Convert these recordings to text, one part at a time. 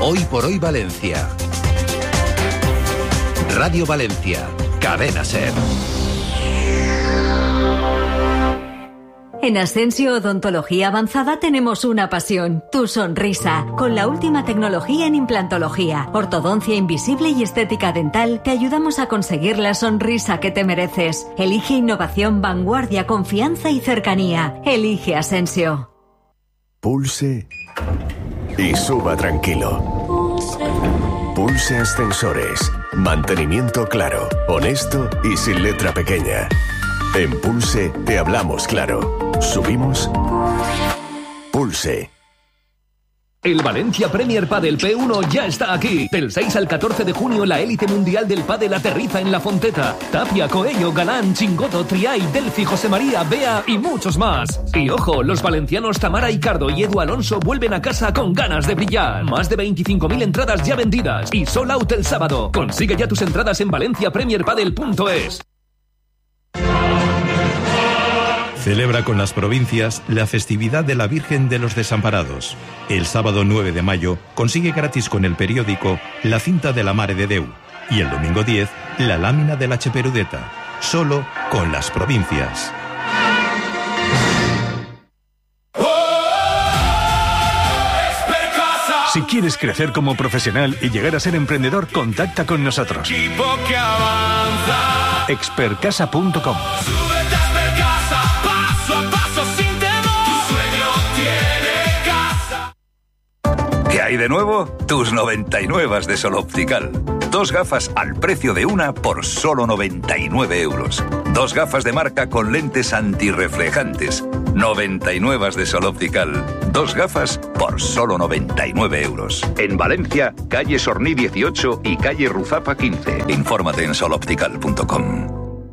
Hoy por hoy Valencia. Radio Valencia, Cadena SER. En Asensio Odontología Avanzada tenemos una pasión, tu sonrisa. Con la última tecnología en implantología, ortodoncia invisible y estética dental, te ayudamos a conseguir la sonrisa que te mereces. Elige innovación, vanguardia, confianza y cercanía. Elige Asensio. Pulse y suba tranquilo. Pulse Ascensores. Mantenimiento claro, honesto y sin letra pequeña. En Pulse te hablamos claro. Subimos. Pulse. El Valencia Premier Padel P1 ya está aquí. Del 6 al 14 de junio la élite mundial del pádel aterriza en La Fonteta. Tapia, Coello, Galán, Chingoto, Triay, Delphi, José María, Bea y muchos más. Y ojo, los valencianos Tamara Icardo y Edu Alonso vuelven a casa con ganas de brillar. Más de 25.000 entradas ya vendidas y sold out el sábado. Consigue ya tus entradas en valenciapremierpadel.es. Celebra con las provincias la festividad de la Virgen de los Desamparados. El sábado 9 de mayo consigue gratis con el periódico la cinta de la Mare de Déu y el domingo 10 la lámina de la Cheperudeta. Solo con las provincias. Si quieres crecer como profesional y llegar a ser emprendedor, contacta con nosotros. Expertcasa.com. ¿Qué hay de nuevo? Tus 99 de Sol Optical. 2 gafas al precio de una por solo 99 euros. 2 gafas de marca con lentes antirreflejantes. 99 de Sol Optical. 2 gafas por solo 99 euros. En Valencia, calle Sorní 18 y calle Ruzapa 15. Infórmate en soloptical.com.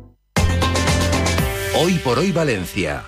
Hoy por hoy Valencia.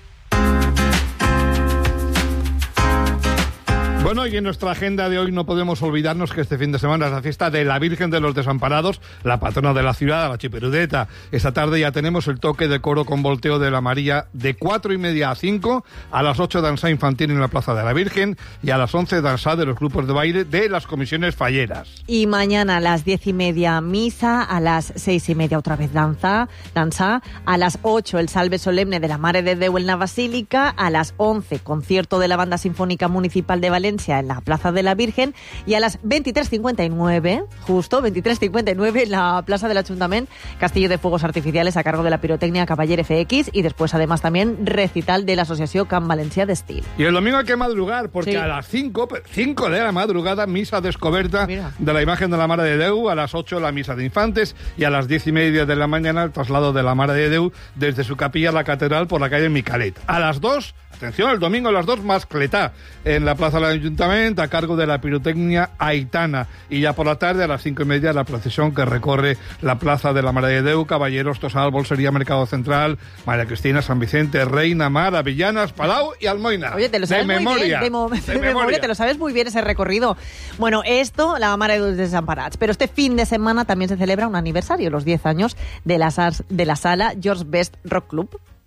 Bueno, y en nuestra agenda de hoy no podemos olvidarnos que este fin de semana es la fiesta de la Virgen de los Desamparados, la patrona de la ciudad, la Cheperudeta. Esta tarde ya tenemos el toque de coro con volteo de la María de 4:30 a 5, a las 8 danza infantil en la Plaza de la Virgen y a las 11 danza de los grupos de baile de las comisiones falleras. Y mañana a las 10:30 misa, a las 6:30 otra vez danza, a las 8 el salve solemne de la Mare de Déu en la Basílica, a las 11 concierto de la Banda Sinfónica Municipal de Valencia en la Plaza de la Virgen y a las 23:59, justo 23:59 en la Plaza del Ayuntamiento, castillo de fuegos artificiales a cargo de la pirotecnia Cavaller FX y después además también recital de la Asociación Camp Valencia de Estil. Y el domingo hay que madrugar porque sí, a las 5 de la madrugada misa descoberta de la imagen de la Mare de Déu, a las 8 la misa de infantes y a las 10:30 de la mañana el traslado de la Mare de Déu desde su capilla a la catedral por la calle Micalet. A las 2, atención, el domingo a las 2 mascletá en la Plaza del Ayuntamiento a cargo de la pirotecnia Aitana y ya por la tarde a las 5:30 la procesión que recorre la Plaza de la Mare de Déu, Caballeros, Tosal, Bolsería, Mercado Central, María Cristina, San Vicente, Reina, Mar, Avellanas, Palau y Almoina. Oye, te lo sabes de muy memoria. Bien, de memoria, te lo sabes muy bien ese recorrido. Bueno, esto, la Mare de Déu de Desamparats, pero este fin de semana también se celebra un aniversario, los 10 años de la sala George Best Rock Club.